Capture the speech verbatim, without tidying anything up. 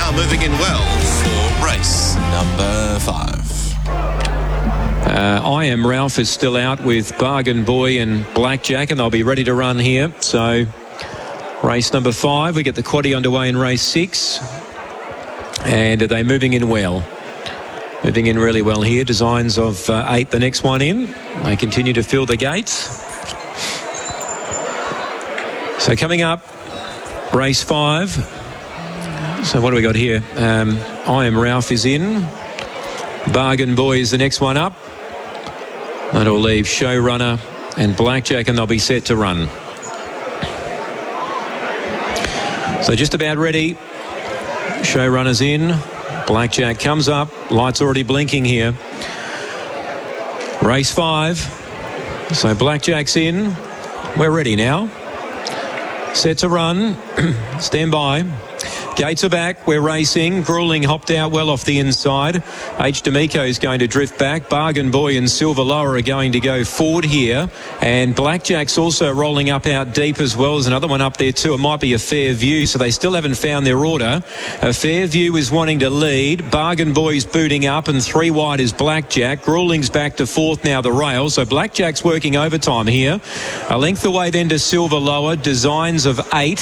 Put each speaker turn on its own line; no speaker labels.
now moving in well for race number five.
Uh, I Am Ralph is still out with Bargain Boy and Blackjack, and they'll be ready to run here. So race number five, we get the quaddie underway in race six. And are they moving in well? Moving in really well here. Designs of uh, eight, the next one in. They continue to fill the gates. So coming up, race five. So what do we got here? Um, I Am Ralph is in. Bargain Boy is the next one up. That'll leave Showrunner and Blackjack, and they'll be set to run. So just about ready. Showrunner's in. Blackjack comes up. Lights already blinking here. Race five. So Blackjack's in. We're ready now. Set to run. Stand by. Gates are back. We're racing. Grueling hopped out well off the inside. H. D'Amico is going to drift back. Bargain Boy and Silver Lower are going to go forward here. And Blackjack's also rolling up out deep as well. There's another one up there too. It might be a Fair View. So they still haven't found their order. A Fair View is wanting to lead. Bargain Boy's booting up, and three wide is Blackjack. Grueling's back to fourth now, the rail. So Blackjack's working overtime here. A length away then to Silver Lower. Designs of eight.